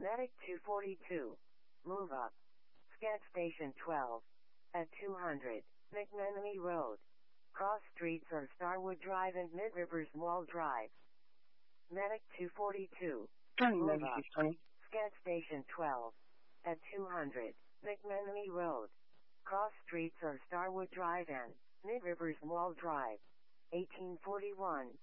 Medic 242. Move up. Scat Station 12. At 200. McMenemy Road. Cross streets are Starwood Drive and Mid Rivers Mall Drive. Medic 242. Move up. Scat Station 12. At 200. McMenemy Road. Cross streets are Starwood Drive and Mid Rivers Mall Drive. 1841.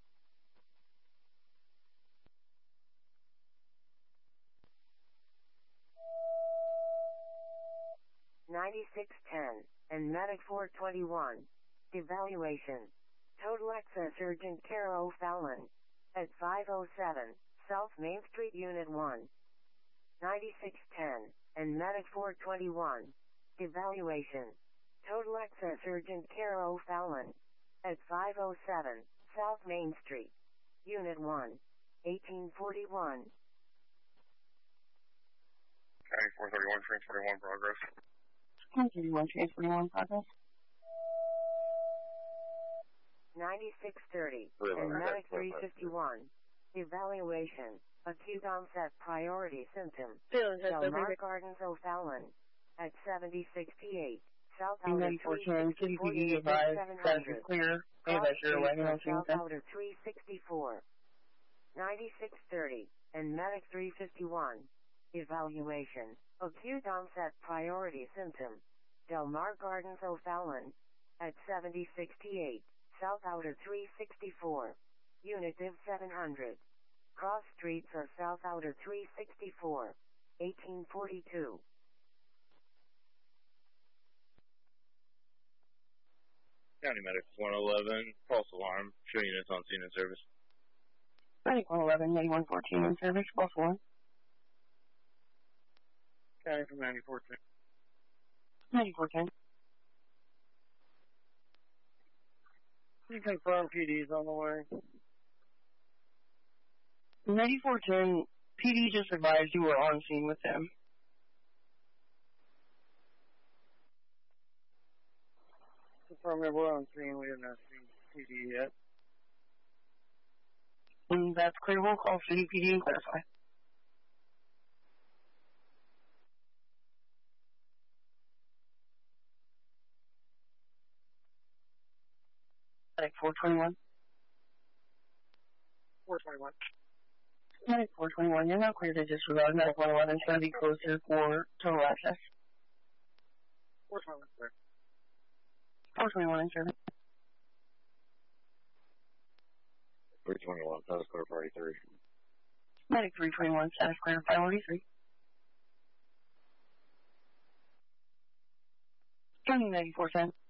$96.10 and Medic 421. Evaluation. Total access urgent care O'Fallon. At 507 South Main Street Unit 1. $96.10 and Medic 421. Evaluation. Total access urgent care O'Fallon. At 507 South Main Street. Unit 1. 1841. County 431, Transfer 1 progress. 131, Transfer 1 progress. 9630 and Medic 351. Evaluation. Acute onset priority symptom. Del Mar Gardens O'Fallon. At 7068 South Outer 364 Unit 700. Clear. South Outer 364. 9630 and Medic 351. Evaluation. Acute onset priority symptom. Del Mar Gardens O'Fallon. At 7068 South Outer 364. Unit Div 700. Cross streets are South Outer 364. 1842. County Medic 111, false alarm, show units on scene in service. Medic 111, 8114 in service, false alarm. County from 9410. 9410. You confirm PD's on the way. 9410, PD just advised you were on scene with them. Confirm that we're on scene, we haven't seen PD yet. And that's clear, we'll call City PD and clarify. Medic 421. 421. Medic 421, you're now clear to disregard. Medic 111 is going to be closer for total access. 421, sir. 421 in service. 321, status clear priority 3. Medic 321, status clear priority 3. County 9410.